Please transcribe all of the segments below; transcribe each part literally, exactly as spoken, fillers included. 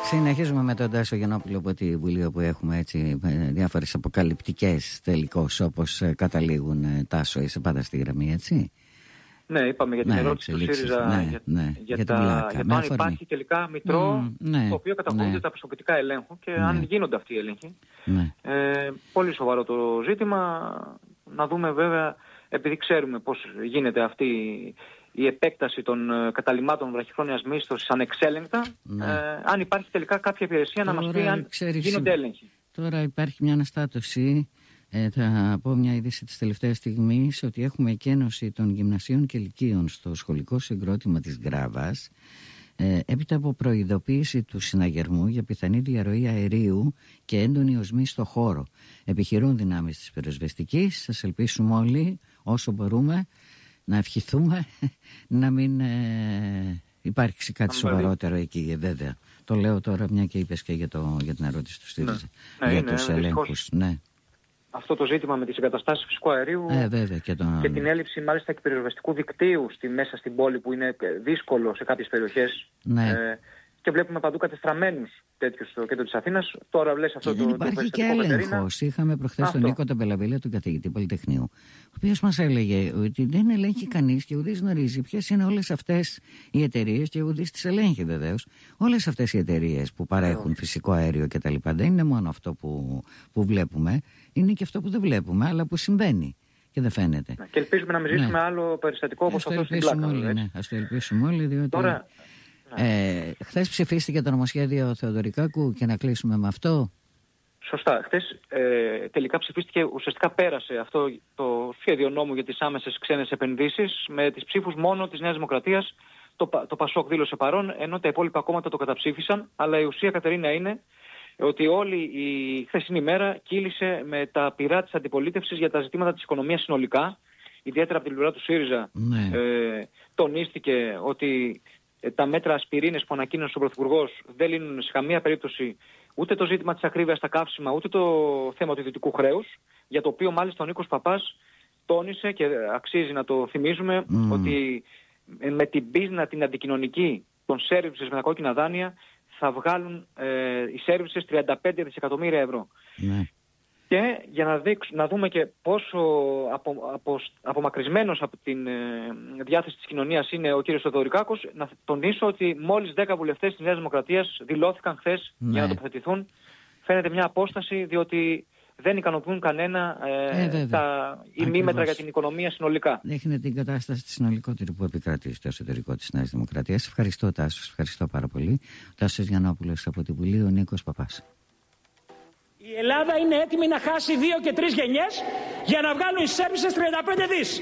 Συνεχίζουμε με τον Τάσο Γιαννόπουλο από τη Βουλή, όπου έχουμε έτσι διάφορες αποκαλυπτικές τελικώς, όπως καταλήγουν. Τάσο, είσαι πάντα στη γραμμή, έτσι? Ναι, είπαμε για την ναι, ερώτηση του ΣΥΡΙΖΑ ναι, για, ναι, για, για, τα, για το αν υπάρχει τελικά μητρό mm, ναι, το οποίο καταχωρούνται ναι. τα πιστοποιητικά ελέγχου και ναι. αν γίνονται αυτοί οι έλεγχοι. Ναι. Ε, πολύ σοβαρό το ζήτημα. Να δούμε βέβαια, επειδή ξέρουμε πώς γίνεται αυτή η επέκταση των καταλυμμάτων βραχυχρόνιας μίσθωσης ανεξέλεγκτα, ναι. ε, αν υπάρχει τελικά κάποια υπηρεσία τώρα, να μας πει αν ξέρεις, γίνονται έλεγχοι. Τώρα υπάρχει μια αναστάτωση. Ε, θα πω μια είδηση της τελευταίας στιγμής ότι έχουμε εκένωση των γυμνασίων και λυκείων στο σχολικό συγκρότημα της Γκράβας, ε, έπειτα από προειδοποίηση του συναγερμού για πιθανή διαρροή αερίου και έντονη οσμή στο χώρο. Επιχειρούν δυνάμεις της πυροσβεστικής. Σας ελπίσουμε όλοι όσο μπορούμε να ευχηθούμε να μην ε, υπάρξει κάτι σοβαρότερο εκεί, βέβαια. Το λέω τώρα μια και είπες και για, το, για την ερώτηση του ΣΥΡΙΖΑ, ναι. για ναι, τους ναι, ελέγχους. Ναι. Αυτό το ζήτημα με τις εγκαταστάσεις φυσικού αερίου ε, βέβαια, και, το... και την έλλειψη μάλιστα και πυροσβεστικού δικτύου στη, μέσα στην πόλη, που είναι δύσκολο σε κάποιες περιοχές. Ναι. Ε, και βλέπουμε παντού κατεστραμμένους τέτοιους στο κέντρο της Αθήνας. Τώρα βλέπει αυτό και το υπάρχει το και έλεγχος. Είχαμε προχθές τον Νίκο Ταμπελαβίλα, τον καθηγητή Πολυτεχνείου, ο οποίος μας έλεγε ότι δεν ελέγχει κανείς και ουδής γνωρίζει ποιες είναι όλες αυτές οι εταιρείες, και ουδής τις ελέγχει βεβαίως. Όλες αυτές οι εταιρείες που παρέχουν yeah. φυσικό αέριο κτλ. Δεν είναι μόνο αυτό που, που βλέπουμε, είναι και αυτό που δεν βλέπουμε, αλλά που συμβαίνει και δεν φαίνεται. Και ελπίζουμε να μην ζήσουμε ναι. άλλο περιστατικό όπως αυτό στην Πλάκα. Ναι, ας το ελπίσουμε όλοι, διότι... Τώρα... Ε, χθες ψηφίστηκε το νομοσχέδιο Θεοδωρικάκου και να κλείσουμε με αυτό. Σωστά. Χθες ε, τελικά ψηφίστηκε, ουσιαστικά πέρασε αυτό το σχέδιο νόμου για τις άμεσες ξένες επενδύσεις με τις ψήφους μόνο της Νέας Δημοκρατίας. Το, το Πασόκ δήλωσε παρόν, ενώ τα υπόλοιπα κόμματα το καταψήφισαν. Αλλά η ουσία, Κατερίνα, είναι ότι όλη η χθεσινή μέρα κύλησε με τα πυρά της αντιπολίτευσης για τα ζητήματα της οικονομίας συνολικά. Ιδιαίτερα από την πλευρά του ΣΥΡΙΖΑ ναι. ε, τονίστηκε ότι τα μέτρα ασπιρίνες που ανακοίνωσε ο Πρωθυπουργός δεν λύνουν σε καμία περίπτωση ούτε το ζήτημα της ακρίβειας στα καύσιμα, ούτε το θέμα του ιδιωτικού χρέους, για το οποίο μάλιστα ο Νίκος Παπάς τόνισε, και αξίζει να το θυμίζουμε, mm. ότι με την πίσνα την αντικοινωνική των services με τα κόκκινα δάνεια θα βγάλουν ε, οι services τριάντα πέντε δισεκατομμύρια ευρώ. Mm. Και για να, δείξ, να δούμε και πόσο απο, απο, απομακρυσμένος από την ε, διάθεση της κοινωνίας είναι ο κύριος Θεοδωρικάκος, να τονίσω ότι μόλις δέκα βουλευτές της Νέας Δημοκρατίας δηλώθηκαν χθες ναι. για να τοποθετηθούν. Φαίνεται μια απόσταση, διότι δεν ικανοποιούν κανένα ε, ε, τα ημίμετρα για την οικονομία συνολικά. Δείχνει την κατάσταση τη συνολικότερη που επικρατεί στο εσωτερικό της Νέας Δημοκρατίας. Ευχαριστώ, Τάσο, ευχαριστώ πάρα πολύ. Ο Τάσος Γιαννόπουλος από τη Βουλή, ο Νίκος Παπάς. Η Ελλάδα είναι έτοιμη να χάσει δύο και τρεις γενιές για να βγάλουν οι services τριάντα πέντε δις.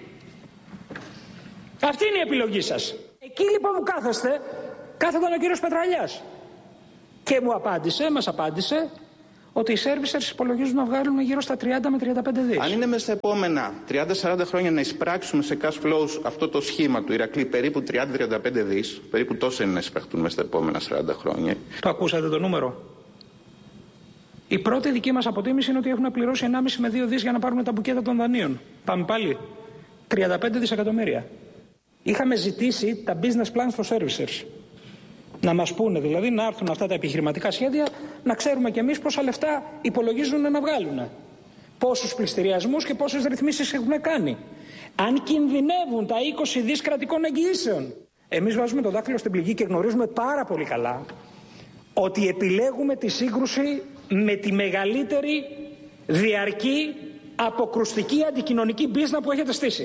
Αυτή είναι η επιλογή σας. Εκεί λοιπόν που κάθεστε, κάθονταν ο κύριος Πετραλιάς. Και μου απάντησε, μας απάντησε, ότι οι services υπολογίζουν να βγάλουν γύρω στα τριάντα με τριάντα πέντε δις. Αν είναι μέσα στα επόμενα τριάντα σαράντα χρόνια να εισπράξουμε σε cash flows αυτό το σχήμα του Ηρακλή περίπου τριάντα με τριάντα πέντε δις, περίπου τόσο είναι να εισπραχτούν μέσα στα επόμενα σαράντα χρόνια. Το ακούσατε το νούμερο? Η πρώτη δική μας αποτίμηση είναι ότι έχουν πληρώσει ενάμιση με δύο δις για να πάρουν τα μπουκέτα των δανείων. Πάμε πάλι. τριάντα πέντε δισεκατομμύρια. Είχαμε ζητήσει τα business plans for services. Να μας πούνε δηλαδή, να έρθουν αυτά τα επιχειρηματικά σχέδια, να ξέρουμε κι εμείς πόσα λεφτά υπολογίζουν να βγάλουν. Πόσους πληστηριασμούς και πόσες ρυθμίσεις έχουν κάνει. Αν κινδυνεύουν τα είκοσι δις κρατικών εγγυήσεων. Εμείς βάζουμε το δάχτυλο στην πληγή και γνωρίζουμε πάρα πολύ καλά ότι επιλέγουμε τη σύγκρουση με τη μεγαλύτερη διαρκή αποκρουστική αντικοινωνική μπίζνα που έχετε στήσει.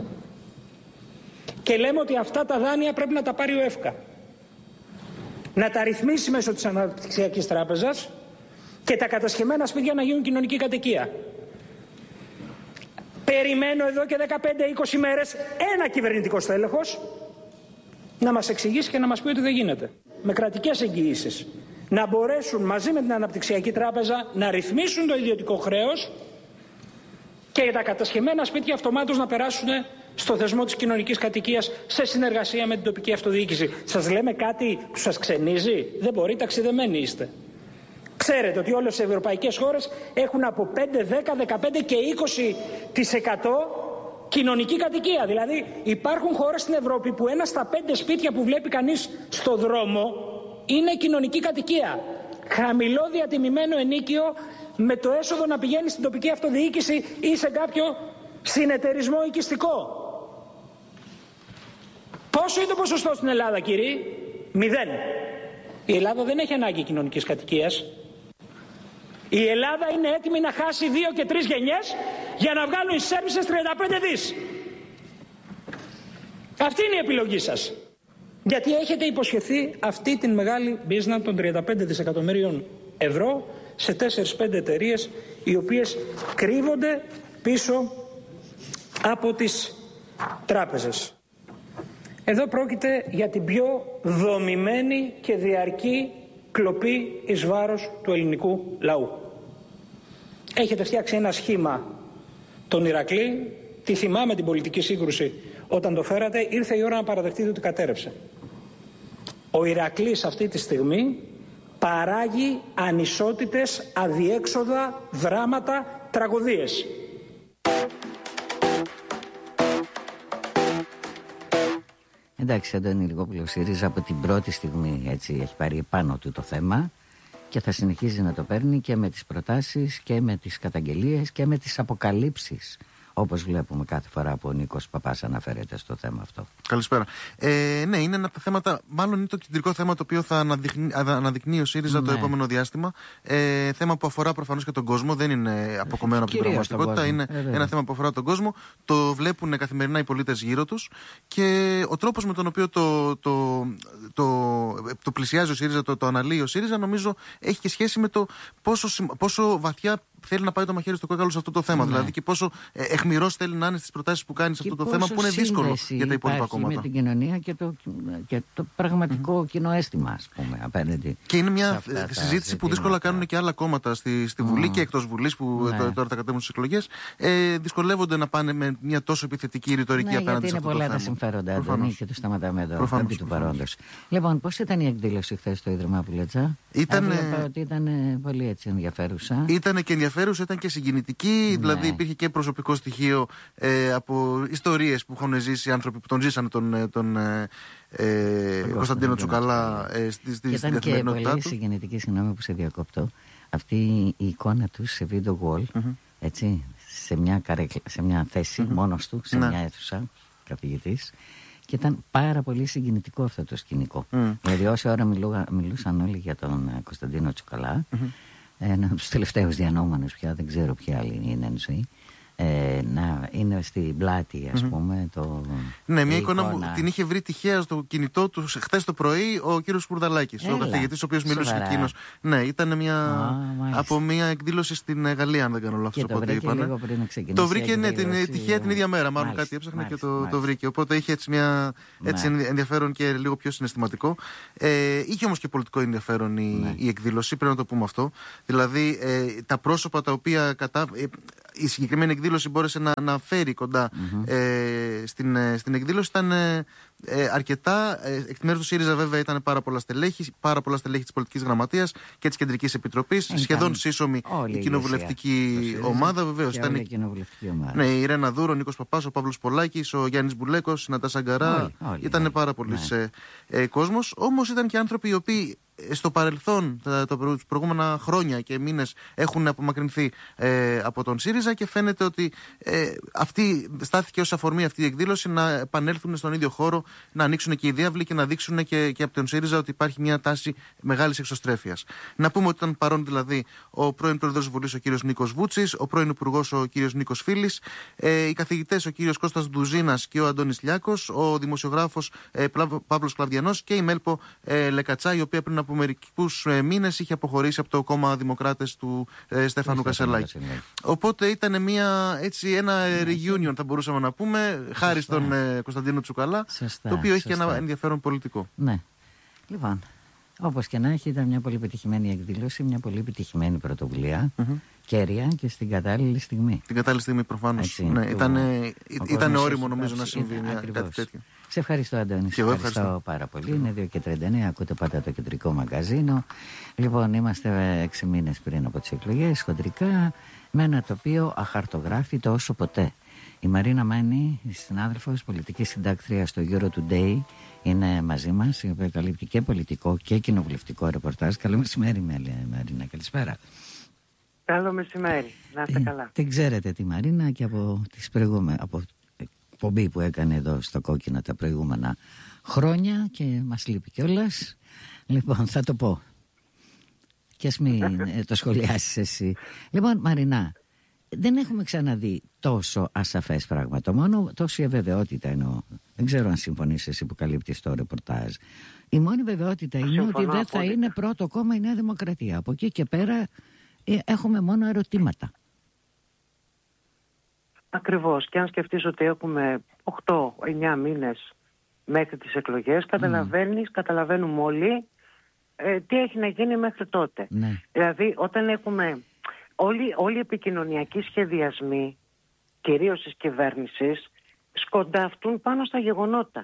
Και λέμε ότι αυτά τα δάνεια πρέπει να τα πάρει ο ΕΦΚΑ, να τα ρυθμίσει μέσω της Αναπτυξιακής Τράπεζας και τα κατασχεμένα σπίτια να γίνουν κοινωνική κατοικία. Περιμένω εδώ και δεκαπέντε είκοσι μέρες ένα κυβερνητικό στέλεχος να μας εξηγήσει και να μας πει ότι δεν γίνεται. Με κρατικές εγγυήσεις να μπορέσουν μαζί με την Αναπτυξιακή Τράπεζα να ρυθμίσουν το ιδιωτικό χρέος και τα κατασχεμένα σπίτια αυτομάτως να περάσουν στο θεσμό της κοινωνικής κατοικίας σε συνεργασία με την τοπική αυτοδιοίκηση. Σας λέμε κάτι που σας ξενίζει? Δεν μπορεί, ταξιδεμένοι είστε. Ξέρετε ότι όλες οι ευρωπαϊκές χώρες έχουν από πέντε, δέκα, δεκαπέντε και είκοσι τοις εκατό κοινωνική κατοικία. Δηλαδή υπάρχουν χώρες στην Ευρώπη που ένα στα πέντε σπίτια που βλέπει κανείς στο δρόμο είναι κοινωνική κατοικία. Χαμηλό διατιμημένο ενοίκιο με το έσοδο να πηγαίνει στην τοπική αυτοδιοίκηση ή σε κάποιο συνεταιρισμό οικιστικό. Πόσο είναι το ποσοστό στην Ελλάδα, κύριοι? Μηδέν. Η Ελλάδα δεν έχει ανάγκη κοινωνικής κατοικίας. Η Ελλάδα είναι έτοιμη να χάσει δύο και τρεις γενιές για να βγάλουν οι Σέρβισες τριάντα πέντε δις. Αυτή είναι η επιλογή σας. Γιατί έχετε υποσχεθεί αυτή την μεγάλη μπίζνα των τριάντα πέντε δισεκατομμυρίων ευρώ σε τέσσερις πέντε εταιρείες, οι οποίες κρύβονται πίσω από τις τράπεζες. Εδώ πρόκειται για την πιο δομημένη και διαρκή κλοπή εις βάρος του ελληνικού λαού. Έχετε φτιάξει ένα σχήμα τον Ηρακλή, τη θυμάμαι την πολιτική σύγκρουση όταν το φέρατε, ήρθε η ώρα να παραδεχτείτε ότι κατέρευσε. Ο Ηρακλής αυτή τη στιγμή παράγει ανισότητες, αδιέξοδα, δράματα, τραγωδίες. Εντάξει, Αντώνη Λιγόπουλο, ΣΥΡΙΖΑ από την πρώτη στιγμή έτσι έχει πάρει επάνω του το θέμα και θα συνεχίζει να το παίρνει και με τις προτάσεις και με τις καταγγελίες και με τις αποκαλύψεις, όπως βλέπουμε κάθε φορά που ο Νίκος Παπάς αναφέρεται στο θέμα αυτό. Καλησπέρα. Ε, ναι, είναι ένα από τα θέματα, μάλλον είναι το κεντρικό θέμα το οποίο θα αναδεικνύει, αναδεικνύει ο ΣΥΡΙΖΑ ναι. το επόμενο διάστημα. Ε, θέμα που αφορά προφανώς και τον κόσμο, δεν είναι αποκομμένο από την πραγματικότητα. Είναι ε, ένα θέμα που αφορά τον κόσμο. Το βλέπουν καθημερινά οι πολίτες γύρω τους και ο τρόπος με τον οποίο το, το, το, το, το πλησιάζει ο ΣΥΡΙΖΑ, το, το αναλύει ο ΣΥΡΙΖΑ, νομίζω έχει και σχέση με το πόσο, πόσο βαθιά θέλει να πάει το μαχαίρι στο κόκαλο σε αυτό το θέμα. Ναι. Δηλαδή και πόσο ε, εχμηρός θέλει να είναι στις προτάσεις που κάνει σε αυτό το θέμα, που είναι δύσκολο για τα υπόλοιπα κόμματα. Με την κοινωνία και το, και το πραγματικό mm-hmm. κοινό αίσθημα, ας πούμε, απέναντι. Και είναι μια συζήτηση που δύσκολα κάνουν και άλλα κόμματα στη, στη Βουλή mm. και εκτός Βουλής, που ναι. τώρα θα κατέβουν στις εκλογές. Ε, δυσκολεύονται να πάνε με μια τόσο επιθετική ρητορική ναι, απέναντι σε αυτό το θέμα. Είναι πολλά τα συμφέροντα, Αντώνη, και το σταματάμε εδώ επί του παρόντος. Λοιπόν, πώς ήταν η εκδήλωση χθες στο Ίδρυμα Πουλετζά? Ήταν, ότι ήταν πολύ έτσι ενδιαφέρουσα. Ήταν και ενδιαφέρουσα, ήταν και συγκινητική. Ναι. Δηλαδή υπήρχε και προσωπικό στοιχείο ε, από ιστορίες που έχουν ζήσει οι άνθρωποι που τον ζήσανε τον, τον ε, ε, Κωνσταντίνο Τσουκαλά ε, στη, στη, στην καθημερινότητά του. Ήταν και πολύ συγκινητική, συγγνώμη που σε διακόπτω, αυτή η εικόνα του σε video wall, mm-hmm. έτσι, σε μια, καρέκλα, σε μια θέση mm-hmm. μόνος του, σε ναι. μια αίθουσα, καθηγητής. Και ήταν πάρα πολύ συγκινητικό αυτό το σκηνικό. Mm. Δηλαδή, όση ώρα μιλούα, μιλούσαν όλοι για τον Κωνσταντίνο Τσουκαλά, mm-hmm. ένα από τους τελευταίους διανόμενους πια, δεν ξέρω ποια άλλη είναι εν ζωή, ε, να είναι στην πλάτη, ας mm-hmm. πούμε. Το, ναι, μια εικόνα που την είχε βρει τυχαία στο κινητό του χθες το πρωί ο κύριος Σπουρδαλάκης, ο καθηγητής, ο οποίος μιλούσε εκείνος. Ναι, ήταν μια, Α, από μια εκδήλωση στην Γαλλία, αν δεν κάνω λάθος. Και το βρήκε λίγο πριν να ξεκινήσει. Το βρήκε ναι, την, τυχαία την ίδια μέρα, μάλλον μάλιστα, κάτι έψαχνε μάλιστα, και το, το βρήκε. Οπότε είχε έτσι, μια, έτσι ναι. ενδιαφέρον και λίγο πιο συναισθηματικό. Ε, είχε όμως και πολιτικό ενδιαφέρον η, ναι. η εκδήλωση, πρέπει να το πούμε αυτό. Δηλαδή ε, τα πρόσωπα τα οποία κατά. Ε, η συγκεκριμένη εκδήλωση μπόρεσε να, να φέρει κοντά mm-hmm. ε, στην, ε, στην εκδήλωση. Ήταν ε, ε, αρκετά. Ε, εκ μέρους του ΣΥΡΙΖΑ, βέβαια, ήταν πάρα πολλά στελέχη, πάρα πολλά στελέχη της Πολιτικής Γραμματείας και της Κεντρικής Επιτροπής. Σχεδόν σύσσωμη η κοινοβουλευτική ομάδα, βεβαίως. Ήταν η κοινοβουλευτική ομάδα. Ναι, η Ρένα Δούρο, ο Νίκος Παπάς, ο Παύλος Πολάκης, ο Γιάννης Μπουλέκος, η Νατάσα Γκαρά. Ήταν πάρα πολλοί ναι. ε, κόσμος. Όμως ήταν και άνθρωποι οι οποίοι στο παρελθόν, τα, τα προηγούμενα χρόνια και μήνες, έχουν απομακρυνθεί ε, από τον ΣΥΡΙΖΑ και φαίνεται ότι ε, αυτή, στάθηκε ως αφορμή αυτή η εκδήλωση να επανέλθουν στον ίδιο χώρο, να ανοίξουν και οι διάβλοι και να δείξουν και, και από τον ΣΥΡΙΖΑ ότι υπάρχει μια τάση μεγάλης εξωστρέφειας. Να πούμε ότι ήταν παρόν δηλαδή ο πρώην πρόεδρος της Βουλής ο κύριος Νίκος Βούτσης, ο πρώην υπουργός ο κύριος Νίκος Φίλης, ε, οι καθηγητές ο κύριος Κώστας Ντουζίνας και ο Αντώνης Λιάκος, ο δημοσιογράφος ε, Παύλος Κλαβδιανός και η Μέλπο ε, Λεκατσά, η οποία πριν από μερικούς ε, μήνες είχε αποχωρήσει από το κόμμα Δημοκράτες του ε, Στέφανου Κασελάκη. Οπότε ήταν μια, έτσι, ένα ναι, reunion, θα μπορούσαμε να πούμε, σωστά. χάρη στον ε, Κωνσταντίνο Τσουκαλά, σωστά, το οποίο έχει και ένα ενδιαφέρον πολιτικό. Ναι. Λοιπόν, όπως και να έχει, ήταν μια πολύ πετυχημένη εκδήλωση, μια πολύ πετυχημένη πρωτοβουλία. Mm-hmm. Κέρια και στην κατάλληλη στιγμή. Την κατάλληλη στιγμή, προφανώς. Ναι, ήταν ήταν όριμο, νομίζω, να συμβεί μια, κάτι τέτοιο. Σε ευχαριστώ, Αντώνη. Σε ευχαριστώ, ευχαριστώ πάρα πολύ. Είναι δύο και τριάντα εννέα, ακούτε πάντα το Κεντρικό Μαγκαζίνο. Λοιπόν, είμαστε έξι μήνες πριν από τις εκλογές, χοντρικά, με ένα τοπίο αχαρτογράφητο όσο ποτέ. Η Μαρίνα Μένη, συνάδελφος, πολιτική συντάκτρια στο Euro Today, είναι μαζί μας, η οποία καλύπτει και πολιτικό και κοινοβουλευτικό ρεπορτάζ. Καλό μεσημέρι, Μαρίνα, καλησπέρα. Καλό μεσημέρι, να είστε καλά. Δεν ξέρετε τη Μαρίνα και από τις προηγούμενες, από εκπομπή που έκανε εδώ στο Κόκκινα τα προηγούμενα χρόνια και μας λείπει κιόλας. Λοιπόν, θα το πω και ας μην το σχολιάσεις εσύ. Λοιπόν, Μαρινά, δεν έχουμε ξαναδεί τόσο ασαφές πράγματα, μόνο τόση αβεβαιότητα εννοώ. Δεν ξέρω αν συμφωνείς εσύ που καλύπτεις το ρεπορτάζ. Η μόνη βεβαιότητα είναι Συμφωνώ ότι δεν θα πολύ. είναι πρώτο κόμμα η Νέα Δημοκρατία. Από εκεί και πέρα ε, έχουμε μόνο ερωτήματα. Ακριβώς. Και αν σκεφτείς ότι έχουμε οκτώ εννιά μήνες μέχρι τις εκλογές, καταλαβαίνεις, mm. καταλαβαίνουμε όλοι ε, τι έχει να γίνει μέχρι τότε. Ναι. Δηλαδή, όταν έχουμε όλοι, όλοι οι επικοινωνιακοί σχεδιασμοί, κυρίως της κυβέρνησης, σκοντάφτουν πάνω στα γεγονότα.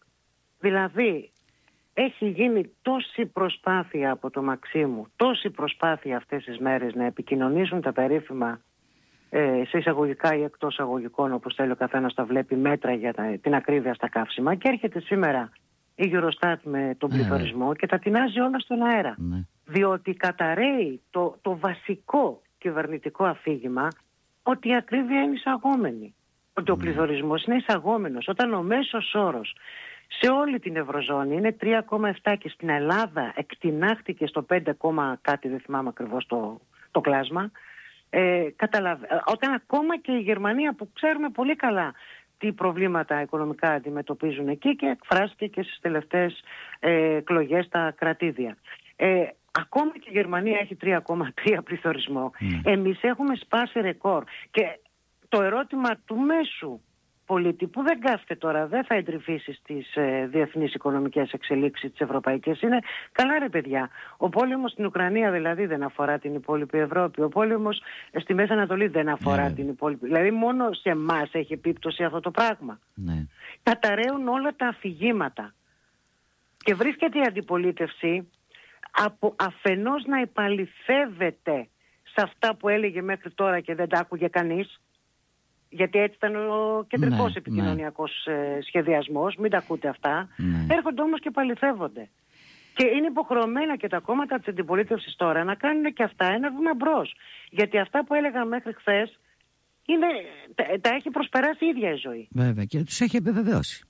Δηλαδή, έχει γίνει τόση προσπάθεια από το Μαξίμου, τόση προσπάθεια αυτές τις μέρες να επικοινωνήσουν τα περίφημα ε, σε εισαγωγικά ή εκτός εισαγωγικών, όπως θέλει ο καθένας τα βλέπει, μέτρα για τα, την ακρίβεια στα καύσιμα, και έρχεται σήμερα η Eurostat με τον πληθωρισμό και τα τεινάζει όλα στον αέρα. Ναι. Διότι καταρρέει το, το βασικό κυβερνητικό αφήγημα ότι η ακρίβεια είναι εισαγόμενη. Ότι ο πληθωρισμός είναι εισαγόμενος. Όταν ο μέσος όρος σε όλη την Ευρωζώνη είναι τρία κόμμα επτά και στην Ελλάδα εκτινάχτηκε στο πέντε, κάτι, δεν θυμάμαι ακριβώς το, το κλάσμα. Ε, καταλαβα... Όταν ακόμα και η Γερμανία, που ξέρουμε πολύ καλά τι προβλήματα οικονομικά αντιμετωπίζουν εκεί, και εκφράστηκε και στις τελευταίες ε, εκλογές στα κρατήδια. Ε, ακόμα και η Γερμανία έχει τρία κόμμα τρία πληθωρισμό. Mm. Εμείς έχουμε σπάσει ρεκόρ. Και το ερώτημα του μέσου πολίτη, που δεν κάθεται τώρα, δεν θα εντρυφήσει στις ε, διεθνείς οικονομικές εξελίξεις της Ευρωπαϊκής, είναι καλά ρε παιδιά. Ο πόλεμος στην Ουκρανία δηλαδή δεν αφορά την υπόλοιπη Ευρώπη. Ο πόλεμος στη Μέση Ανατολή δεν αφορά yeah. την υπόλοιπη. Δηλαδή μόνο σε εμάς έχει επίπτωση αυτό το πράγμα. Yeah. Καταραίουν όλα τα αφηγήματα. Και βρίσκεται η αντιπολίτευση από αφενός να υπαλληθεύεται σε αυτά που έλεγε μέχρι τώρα και δεν τα άκουγε κανείς. Γιατί έτσι ήταν ο κεντρικός ναι, επικοινωνιακός ναι. σχεδιασμός, μην τα ακούτε αυτά. Ναι. Έρχονται όμως και παληθεύονται. Και είναι υποχρεωμένα και τα κόμματα της αντιπολίτευσης τώρα να κάνουν και αυτά ένα βήμα μπρος. Γιατί αυτά που έλεγαν μέχρι χθες είναι, τα, τα έχει προσπεράσει η ίδια η ζωή. Βέβαια, και τους έχει επιβεβαιώσει.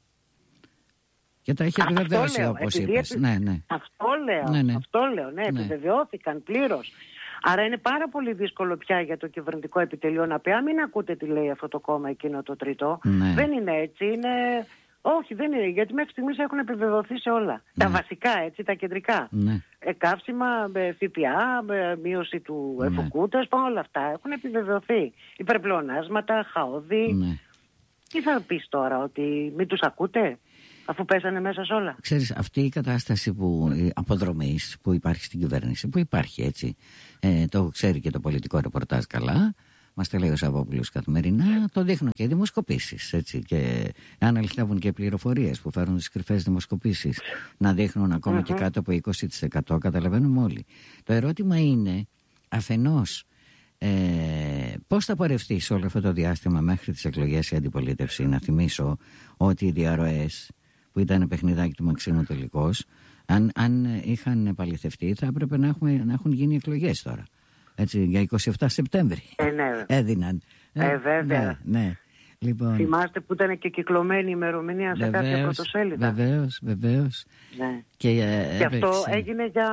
Και τα έχει επιβεβαιώσει, όπως είπες. Επι... Ναι, ναι. Αυτό λέω, ναι, ναι. αυτό λέω, ναι, ναι. επιβεβαιώθηκαν πλήρως. Άρα είναι πάρα πολύ δύσκολο πια για το κυβερνητικό επιτελείο να πει: α, μην ακούτε τι λέει αυτό το κόμμα, εκείνο το τρίτο. Ναι. Δεν είναι έτσι, είναι... Όχι, δεν είναι, γιατί μέχρι στιγμής έχουν επιβεβαιωθεί σε όλα. Ναι. Τα βασικά, έτσι, τα κεντρικά. Ναι. Ε, καύσιμα, ε, ΦΠΑ, ε, μείωση του ναι. εφοκούτας, όλα αυτά έχουν επιβεβαιωθεί. Υπερπλεονάσματα, χαόδη. Ναι. Τι θα πεις τώρα, ότι μην τους ακούτε, αφού πέσανε μέσα σε όλα? Ξέρεις, αυτή η κατάσταση που, αποδρομής που υπάρχει στην κυβέρνηση, που υπάρχει έτσι, ε, το ξέρει και το πολιτικό ρεπορτάζ καλά, μας τα λέει ο Σαββόπουλος καθημερινά, το δείχνουν και οι δημοσκοπήσεις, έτσι, και αν αληθεύουν και πληροφορίες που φέρουν τις κρυφές δημοσκοπήσεις να δείχνουν ακόμα mm-hmm. και κάτω από είκοσι τοις εκατό, καταλαβαίνουμε όλοι. Το ερώτημα είναι αφενός ε, πώς θα πορευτεί σε όλο αυτό το διάστημα μέχρι τις εκλογές η αντιπολίτευση. Να θυμίσω ότι οι διαρροές που ήταν παιχνιδάκι του Μαξίμου τελικώς, αν, αν είχαν επαληθευτεί θα έπρεπε να, έχουμε, να έχουν γίνει εκλογές τώρα. Έτσι, για εικοστή εβδόμη Σεπτέμβρη ε, ναι. έδιναν. Ε, βέβαια. Ναι, ναι. Λοιπόν, θυμάστε που ήταν και κυκλωμένη η ημερομηνία σε βεβαίως, κάποια πρωτοσέλιδα. Βεβαίως, βεβαίως. Ναι. Και, ε, και αυτό έγινε για,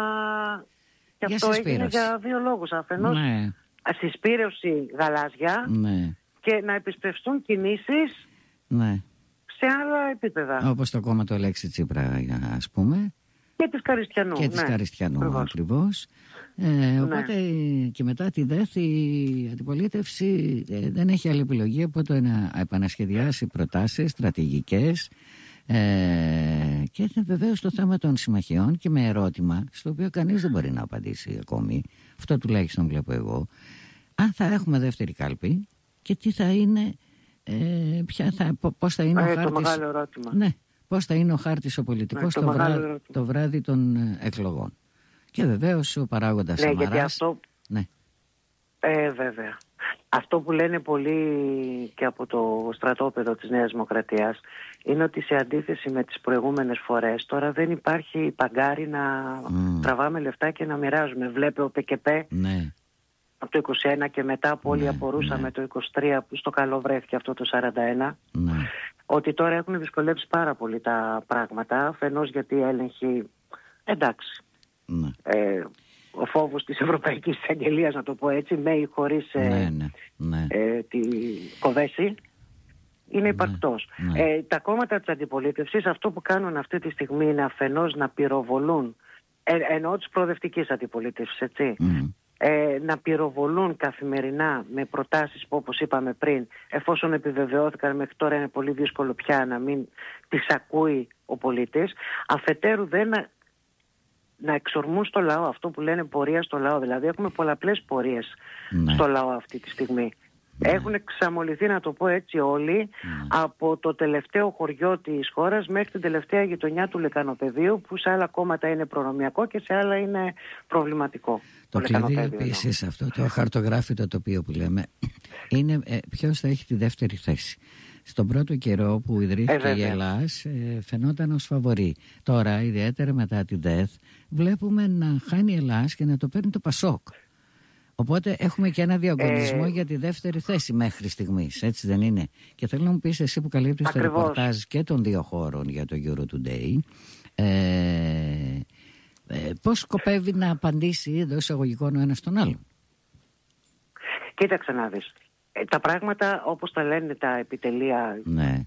και για αυτό έγινε για δύο λόγους. Αφενός, ναι. συσπήρευση γαλάζια ναι. και να επισπευστούν κινήσεις ναι. σε άλλα επίπεδα. Όπως το κόμμα του Αλέξη Τσίπρα, ας πούμε. Και της Καριστιανού. Και της ναι. Καριστιανού ακριβώς. Ε, οπότε ναι. και μετά τη ΔΕΘ η αντιπολίτευση ε, δεν έχει άλλη επιλογή από το να επανασχεδιάσει προτάσεις στρατηγικές ε, και βεβαίως το θέμα των συμμαχιών, και με ερώτημα στο οποίο κανείς δεν μπορεί να απαντήσει ακόμη, αυτό τουλάχιστον βλέπω εγώ, αν θα έχουμε δεύτερη κάλπη και τι θα είναι, ε, ποια θα, πώς θα είναι ε, ο χάρτης. Το μεγάλο ερώτημα. Ναι, πώς θα είναι ο χάρτης ο πολιτικός ναι, το, το, βρά, το βράδυ των εκλογών. Και βεβαίως ο παράγοντας ναι, Σαμαράς. Γιατί αυτό, ναι. Ε, βέβαια. Αυτό που λένε πολλοί και από το στρατόπεδο της Νέας Δημοκρατίας είναι ότι σε αντίθεση με τις προηγούμενες φορές τώρα δεν υπάρχει παγκάρι να mm. τραβάμε λεφτά και να μοιράζουμε. Βλέπε ο ΠΚΠ ναι. από το είκοσι ένα και μετά που όλοι ναι, απορούσαμε ναι. το είκοσι τρία που στο καλό βρέθηκε αυτό το σαράντα ένα ναι. ότι τώρα έχουν δυσκολέψει πάρα πολύ τα πράγματα, αφενός γιατί έλεγχοι εντάξει ναι. ε, ο φόβος της Ευρωπαϊκής Εισαγγελίας, να το πω έτσι, με ή χωρίς ε, ναι, ναι, ναι. Ε, τη κοβέση, είναι υπαρκτός. Ναι, ναι. Ε, τα κόμματα της αντιπολίτευσης αυτό που κάνουν αυτή τη στιγμή είναι αφενός να πυροβολούν, ε, εννοώ της προοδευτικής αντιπολίτευσης, έτσι, Mm. ε, να πυροβολούν καθημερινά με προτάσεις που όπως είπαμε πριν, εφόσον επιβεβαιώθηκαν μέχρι τώρα είναι πολύ δύσκολο πια να μην τις ακούει ο πολίτης, αφετέρου δεν να εξορμούν στο λαό αυτό που λένε πορεία στο λαό. Δηλαδή έχουμε πολλαπλές πορείες ναι. στο λαό αυτή τη στιγμή. Ναι. Έχουν εξαμολυθεί, να το πω έτσι, όλοι ναι. από το τελευταίο χωριό της χώρας μέχρι την τελευταία γειτονιά του λεκανοπεδίου, που σε άλλα κόμματα είναι προνομιακό και σε άλλα είναι προβληματικό. Το, το κλειδί επίσης αυτό το χαρτογράφητο τοπίο που λέμε είναι ε, ποιος θα έχει τη δεύτερη θέση. Στον πρώτο καιρό που ιδρύθηκε ε, η Ελλάς ε, φαινόταν ως φαβορί. Τώρα, ιδιαίτερα μετά την ΔΕΘ, βλέπουμε να χάνει η Ελλάς και να το παίρνει το Πασόκ. Οπότε έχουμε και ένα διαγωνισμό ε... για τη δεύτερη θέση μέχρι στιγμής, έτσι δεν είναι? Και θέλω να μου πεις εσύ που καλύπτεις το ρεπορτάζ και των δύο χώρων για το Euro Today, ε, ε, πώς σκοπεύει να απαντήσει εντός εισαγωγικών ο ένας τον άλλον? Κοίταξε να δεις. Τα πράγματα όπως τα λένε τα επιτελεία ναι.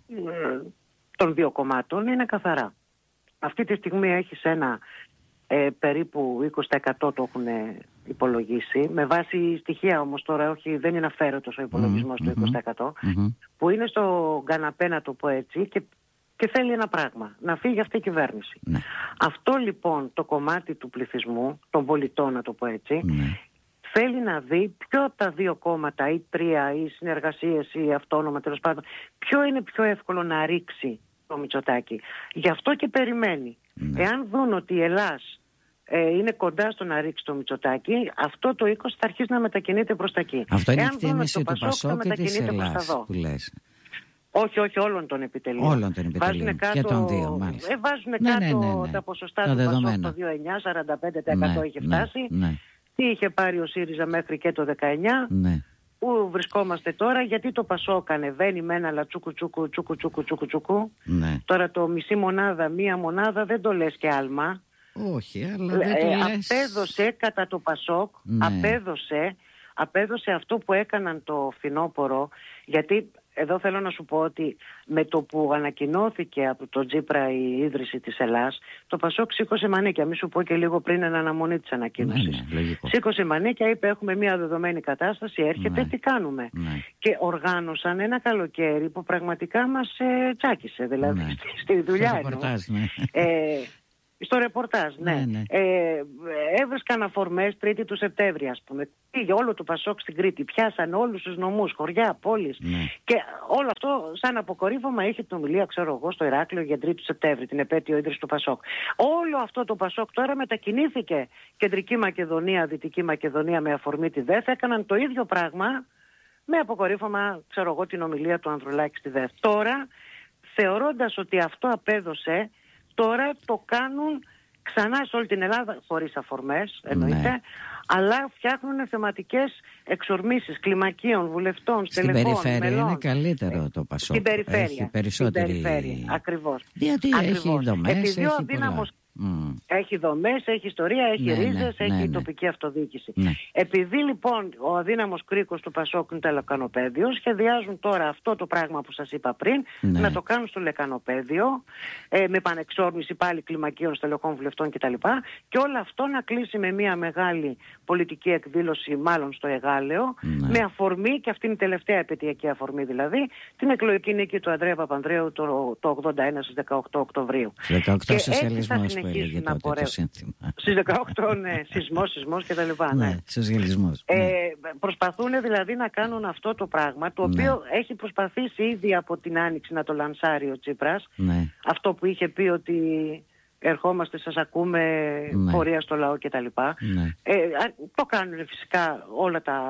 των δύο κομμάτων είναι καθαρά. Αυτή τη στιγμή έχεις ένα ε, περίπου είκοσι τοις εκατό το έχουν υπολογίσει, με βάση στοιχεία όμως τώρα, όχι, δεν είναι αφαίρετος ο υπολογισμός mm-hmm. του είκοσι τοις εκατό, mm-hmm. που είναι στο καναπέ, να το πω έτσι, και, και θέλει ένα πράγμα, να φύγει αυτή η κυβέρνηση. Mm-hmm. Αυτό λοιπόν το κομμάτι του πληθυσμού, των πολιτών να το πω έτσι, mm-hmm. θέλει να δει ποιο από τα δύο κόμματα ή τρία ή συνεργασίες ή αυτόνομα τέλος πάντων, ποιο είναι πιο εύκολο να ρίξει το Μητσοτάκη. Γι' αυτό και περιμένει. Ναι. Εάν δουν ότι η Ελλάς ε, είναι κοντά στο να ρίξει το Μητσοτάκη, αυτό το είκοσι θα αρχίσει να μετακινείται προς τα εκεί. Αυτό είναι η Εάν εκτίμηση του Πασόκ και της Ελλάς που λες? Όχι, όχι, όλων των επιτελείων. Όλων των επιτελείων κάτω, και των δύο, μάλιστα. Ε, βάζουν ναι, κάτω ναι, ναι, ναι. τα ποσοστά τα του Πασόκ, το δύο κόμμα εννιά, σαράντα πέντε τοις εκατό ναι, είχε φτάσει. Ναι, ναι. Τι είχε πάρει ο ΣΥΡΙΖΑ μέχρι και το δεκαεννιά, ναι. Πού βρισκόμαστε τώρα, γιατί το Πασόκ ανεβαίνει με ένα αλλά τσούκου τσούκου τσούκου τσούκου τσούκου τσούκου. Ναι. Τώρα το μισή μονάδα, μία μονάδα δεν το λες και άλμα. Όχι, αλλά δεν το ε, λες. Απέδωσε κατά το Πασόκ, ναι. απέδωσε, απέδωσε αυτό που έκαναν το φθινόπωρο, γιατί εδώ θέλω να σου πω ότι με το που ανακοινώθηκε από τον Τσίπρα η ίδρυση της Ελλάς, το Πασόκ σήκωσε μανίκια. Μη σου πω και λίγο πριν εν αναμονή της ανακοίνωσης. Ναι, ναι, σήκωσε μανίκια, είπε έχουμε μια δεδομένη κατάσταση, έρχεται, ναι. τι κάνουμε. Ναι. Και οργάνωσαν ένα καλοκαίρι που πραγματικά μας ε, τσάκισε, δηλαδή ναι. στη, στη δουλειά. Ναι. Ε, Στο ρεπορτάζ, ναι. ναι, ναι. Ε, έβρισκαν αφορμές τρίτη του Σεπτέμβρη, ας πούμε. Πήγε όλο το Πασόκ στην Κρήτη. Πιάσαν όλους τους νομούς, χωριά, πόλεις. Ναι. Και όλο αυτό, σαν αποκορύφωμα, είχε την ομιλία, ξέρω εγώ, στο Ηράκλειο για τρίτη του Σεπτέμβρη, την επέτειο ίδρυση του Πασόκ. Όλο αυτό το Πασόκ τώρα μετακινήθηκε Κεντρική Μακεδονία, Δυτική Μακεδονία με αφορμή τη ΔΕΘ. Έκαναν το ίδιο πράγμα με αποκορύφωμα, ξέρω εγώ, την ομιλία του Ανδρουλάκη στη ΔΕΘ. Τώρα, θεωρώντας ότι αυτό απέδωσε, τώρα το κάνουν ξανά σε όλη την Ελλάδα, χωρίς αφορμές εννοείται, ναι. αλλά φτιάχνουν θεματικές εξορμήσεις κλιμακίων, βουλευτών, στελεχών, στην περιφέρεια μελών. Είναι καλύτερο το Πασόκ. Στην περιφέρεια. Έχει περισσότερη... Στην περιφέρεια, ακριβώς. Γιατί ακριβώς. έχει δομές, Επειδή έχει ο αδύναμος... Mm. Έχει δομές, έχει ιστορία, έχει ναι, ρίζες, ναι, έχει ναι, ναι. τοπική αυτοδιοίκηση. Ναι. Επειδή λοιπόν ο αδύναμος κρίκος του Πασόκ είναι το λεκανοπέδιο, σχεδιάζουν τώρα αυτό το πράγμα που σας είπα πριν, ναι. να το κάνουν στο λεκανοπέδιο, ε, με πανεξόρμηση πάλι κλιμακίων, στελεχών, βουλευτών κτλ. Και όλο αυτό να κλείσει με μια μεγάλη πολιτική εκδήλωση, μάλλον στο Εγάλεο, ναι. με αφορμή, και αυτή είναι η τελευταία επαιτειακή αφορμή δηλαδή, την εκλογική νίκη του Ανδρέα Παπανδρέου το, το ογδόντα ένα στις δεκαοκτώ Οκτωβρίου. δεκαοκτώ σοσιαλισμός που έλεγε τότε το σύνθημα. Στις δεκαοκτώ, ναι, σεισμός, σεισμός και τα λοιπά. Ναι, ναι σοσιαλισμός. Ε, ναι. Προσπαθούν δηλαδή να κάνουν αυτό το πράγμα, το οποίο ναι. έχει προσπαθήσει ήδη από την Άνοιξη να το λανσάρει ο Τσίπρας. Ναι. Αυτό που είχε πει ότι ερχόμαστε, σας ακούμε, ναι. πορεία στο λαό κτλ. Ναι. Ε, το κάνουν φυσικά όλα τα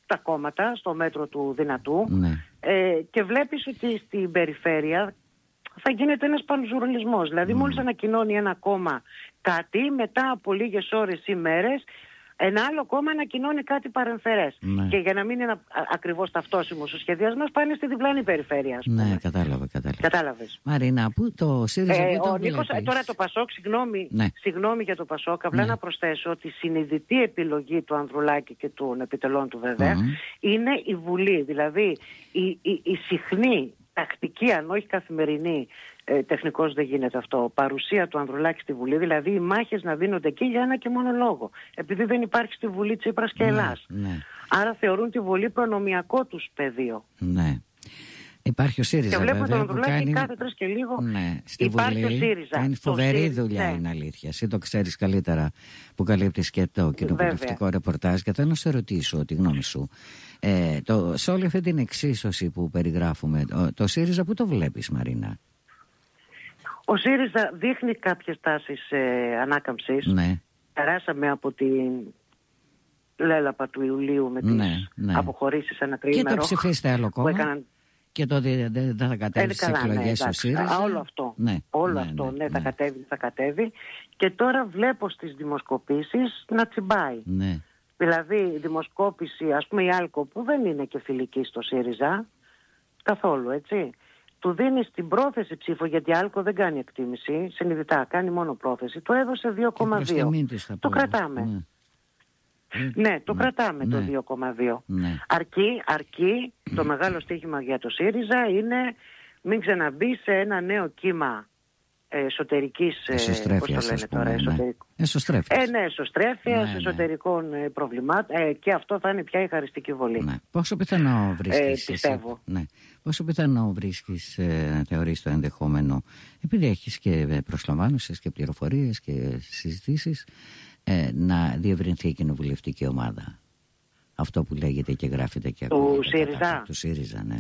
τα κόμματα στο μέτρο του δυνατού, ναι. ε, και βλέπεις ότι στην περιφέρεια θα γίνεται ένας πανζουρνισμός. Δηλαδή mm. μόλις ανακοινώνει ένα κόμμα κάτι, μετά από λίγες ώρες ή μέρες ένα άλλο κόμμα ανακοινώνει κάτι παρεμφερές. Ναι. Και για να μην είναι α, ακριβώς ταυτόσιμος ο σχεδιασμός, πάνε στη διπλανή περιφέρεια. Ναι, κατάλαβα, κατάλαβα. Κατάλαβες. Μαρίνα, πού το ΣΥΡΙΖΑ ε, ο Νίκος, τώρα το Πασόκ, συγγνώμη, ναι. συγγνώμη για το Πασόκ, απλά ναι. να προσθέσω ότι η συνειδητή επιλογή του Ανδρουλάκη και των επιτελών του βέβαια mm. είναι η Βουλή. Δηλαδή η, η, η συχνή, τακτική, αν όχι καθημερινή, ε, τεχνικώς δεν γίνεται αυτό, παρουσία του Ανδρουλάκη στη Βουλή, δηλαδή οι μάχες να δίνονται εκεί για ένα και μόνο λόγο. Επειδή δεν υπάρχει στη Βουλή Τσίπρας και Ελλάς. Ναι, ναι. Άρα θεωρούν τη Βουλή προνομιακό τους πεδίο. Ναι. Υπάρχει ο ΣΥΡΙΖΑ. Και βλέπουμε βέβαια, τον Ανδρουλάκη κάνει... κάθε τρεις και λίγο. Ναι, στη υπάρχει Βουλή, ο ΣΥΡΙΖΑ. Κάνει φοβερή ΣΥΡΙΖΑ, δουλειά, ναι. είναι αλήθεια. Εσύ το ξέρεις καλύτερα που καλύπτεις και το κοινοβουλευτικό ρεπορτάζ. Και θέλω να σε ρωτήσω τη γνώμη σου. Ε, το, σε όλη αυτή την εξίσωση που περιγράφουμε, το, το ΣΥΡΙΖΑ πού το βλέπεις, Μαρίνα? Ο ΣΥΡΙΖΑ δείχνει κάποιες τάσεις ε, ανάκαμψης. Ναι. Περάσαμε από την λέλαπα του Ιουλίου με τις ναι, ναι. αποχωρήσεις ένα τριήμερο. Και το ψηφίστε άλλο κόμμα. Έκαναν... Και το δεν θα κατέβει στις εκλογές ναι, ο ΣΥΡΙΖΑ. Α, όλο αυτό. Ναι, όλο ναι, αυτό, ναι, ναι, θα ναι. κατέβει, θα κατέβει. Και τώρα βλέπω στις δημοσκοπήσεις να τσιμπάει. Ναι. Δηλαδή η δημοσκόπηση, ας πούμε η Άλκο, που δεν είναι και φιλική στο ΣΥΡΙΖΑ, καθόλου, έτσι. Του δίνει την πρόθεση ψήφο, γιατί η Άλκο δεν κάνει εκτίμηση, συνειδητά, κάνει μόνο πρόθεση. Το έδωσε δύο κόμμα δύο. Το κρατάμε. Ναι. Ναι, το ναι, κρατάμε ναι, το δύο κόμμα δύο. Ναι. Αρκεί, αρκεί το μεγάλο στοίχημα για το ΣΥΡΙΖΑ είναι μην ξαναμπεί σε ένα νέο κύμα εσωτερικής, εσωστρέφειας, πώς το λένε τώρα, ναι. Εσωστρέφειας. Ε, ναι, εσωστρέφειας, ναι, εσωτερικών ναι. προβλημάτων, ε, και αυτό θα είναι πια η χαριστική βολή. Ναι. Πόσο πιθανό βρίσκεις, ε, πιστεύω. Ναι. Πόσο πιθανό βρίσκεις, ε, θεωρείς το ενδεχόμενο, επειδή έχεις και προσλαμβάνουσες και πληροφορίες και συζητήσεις, ε, να διευρυνθεί η κοινοβουλευτική ομάδα? Αυτό που λέγεται και γράφεται και του ΣΥΡΙΖΑ. Του ΣΥΡΙΖΑ, ναι.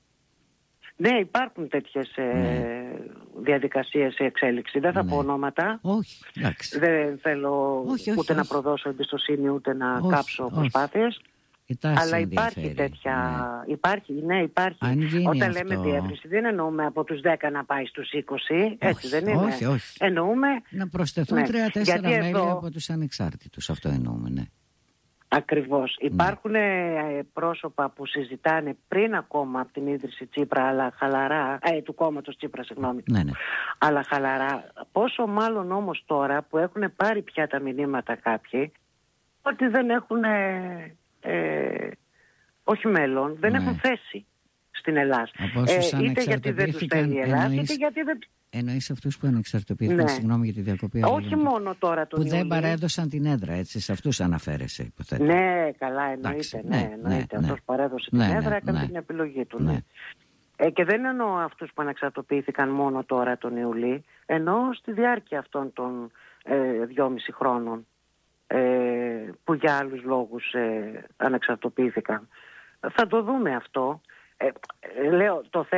Ναι, υπάρχουν τέτοιες ε, ναι. διαδικασίες σε εξέλιξη. Δεν θα ναι. πω ονόματα. Όχι, εντάξει. Δεν θέλω όχι, ούτε όχι, να όχι. προδώσω εμπιστοσύνη, ούτε να όχι, κάψω όχι. προσπάθειες. Αλλά υπάρχει ενδιαφέρει. τέτοια... Ναι. Υπάρχει, ναι, υπάρχει. Όταν αυτό... λέμε διεύρυνση, δεν εννοούμε από τους δέκα να πάει στους είκοσι. Έτσι δεν είναι. Όχι, όχι. Εννοούμε... Να προσθεθούν ναι. τρία-τέσσερα μέλη εδώ... από τους ανεξάρτητους. Αυτό εννοούμε, ναι. Ακριβώς. Ναι. Υπάρχουν πρόσωπα που συζητάνε πριν ακόμα από την ίδρυση Τσίπρα, αλλά χαλαρά, ε, του κόμματος Τσίπρα, συγγνώμη. Ναι, ναι. Αλλά χαλαρά. Πόσο μάλλον όμως τώρα που έχουν πάρει πια τα μηνύματα κάποιοι, ότι δεν έχουν, ε, ε, όχι μέλλον, δεν ναι. έχουν θέση στην Ελλάδα. Ε, είτε γιατί δεν τους θέλει η Ελλάδα, είτε γιατί δεν... Εννοείς αυτούς που ανεξαρτοποιήθηκαν, ναι. συγγνώμη για τη διακοπή. Όχι μόνο τώρα τον που Ιούλιο. δεν παρέδωσαν την έδρα, έτσι, σε αυτούς αναφέρεσαι, υποθέτω. Ναι, καλά, εννοείται. Ναι, ναι, εννοείται. Ναι, αυτός ναι. παρέδωσε ναι, την έδρα, ναι, έκανε ναι. την επιλογή του. Ναι. Ναι. Ε, και δεν εννοώ αυτούς που ανεξαρτοποιήθηκαν μόνο τώρα τον Ιουλί, εννοώ στη διάρκεια αυτών των ε, δυόμιση χρόνων ε, που για άλλους λόγους ε, ανεξαρτοποιήθηκαν. Θα το δούμε αυτό. Ε, ε, λέω, το